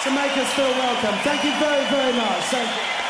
to make us feel welcome. Thank you very, very much. Thank you.